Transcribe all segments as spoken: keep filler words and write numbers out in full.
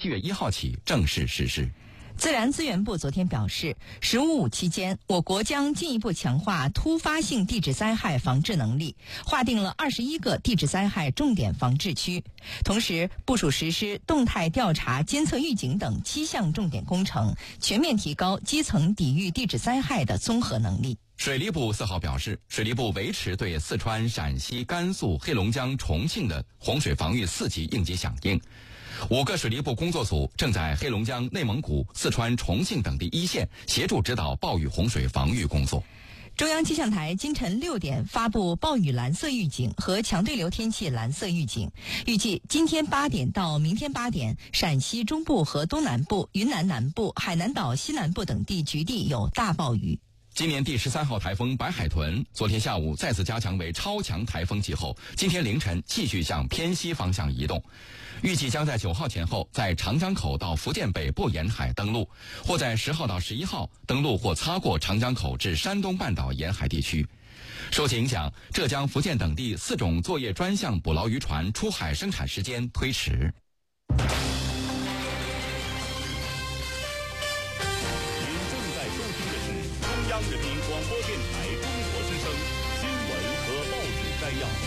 七月一号起正式实施。 自然资源部昨天表示，十五五期间，我国将进一步强化突发性地质灾害防治能力，划定了二十一个地质灾害重点防治区，同时部署实施动态调查、监测预警等七项重点工程，全面提高基层抵御地质灾害的综合能力。 水利部四号表示，水利部维持对四川、陕西、甘肃、黑龙江、重庆的洪水防御四级应急响应。五个水利部工作组正在黑龙江、内蒙古、四川、重庆等地一线协助指导暴雨洪水防御工作。 中央气象台今晨六点发布暴雨蓝色预警和强对流天气蓝色预警，预计今天八点到明天八点，陕西中部和东南部、云南南部、海南岛西南部等地局地有大暴雨。 今年第十三号台风白海豚昨天下午再次加强为超强台风级后，今天凌晨继续向偏西方向移动，预计将在九号前后在长江口到福建北部沿海登陆，或在十号到十一号登陆或擦过长江口至山东半岛沿海地区。受其影响，浙江、福建等地四种作业专项捕捞渔船出海生产时间推迟。 中央人民广播电台中国之声新闻和报纸摘要。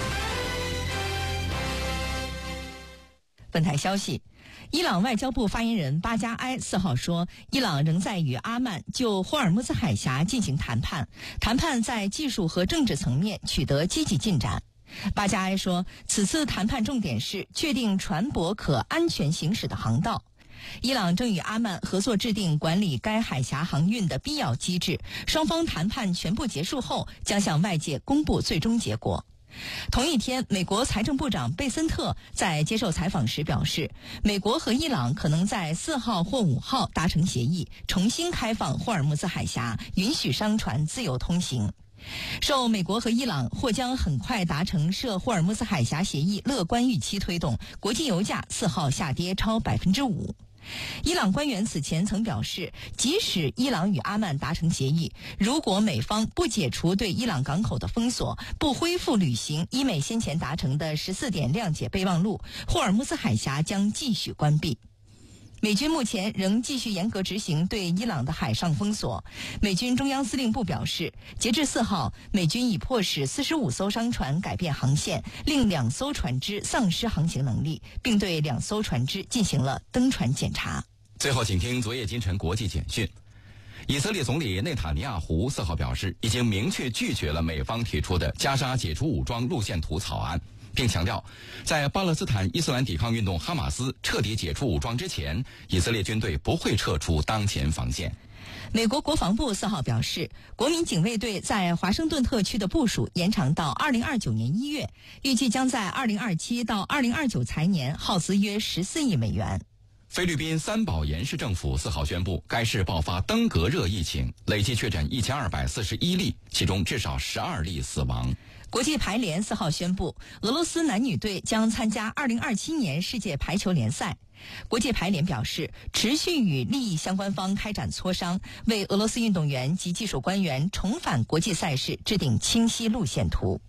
本台消息，伊朗外交部发言人巴加埃四号说，伊朗仍在与阿曼就霍尔木兹海峡进行谈判，谈判在技术和政治层面取得积极进展。巴加埃说，此次谈判重点是确定船舶可安全行驶的航道。伊朗正与阿曼合作制定管理该海峡航运的必要机制，双方谈判全部结束后将向外界公布最终结果。同一天，美国财政部长贝森特在接受采访时表示，美国和伊朗可能在四号或五号达成协议，重新开放霍尔木兹海峡，允许商船自由通行。受美国和伊朗或将很快达成涉霍尔木兹海峡协议乐观预期推动，国际油价四号下跌超百分之五。伊朗官员此前曾表示，即使伊朗与阿曼达成协议，如果美方不解除对伊朗港口的封锁，不恢复履行伊美先前达成的十四点谅解备忘录，霍尔木兹海峡将继续关闭。美军目前仍继续严格执行对伊朗的海上封锁。美军中央司令部表示，截至四号，美军已迫使四十五艘商船改变航线，令两艘船只丧失航行能力，并对两艘船只进行了登船检查。 最后，请听昨夜今晨国际简讯。以色列总理内塔尼亚胡四号表示，已经明确拒绝了美方提出的加沙解除武装路线图草案，并强调，在巴勒斯坦伊斯兰抵抗运动哈马斯彻底解除武装之前，以色列军队不会撤出当前防线。 美国国防部四号表示，国民警卫队在华盛顿特区的部署延长到二零二九年一月，预计将在二零二七到二零二九财年耗资约十四亿美元。 菲律宾三宝岩市政府四号宣布，该市爆发登革热疫情，累计确诊一千二百四十一例，其中至少十二例死亡。 国际排联四号宣布，俄罗斯男女队将参加二零二七年世界排球联赛。国际排联表示，持续与利益相关方开展磋商，为俄罗斯运动员及技术官员重返国际赛事制定清晰路线图。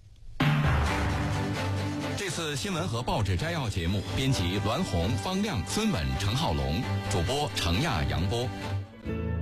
这次新闻和报纸摘要节目，编辑栾红、方亮、孙稳、程浩龙，主播程亚、杨波。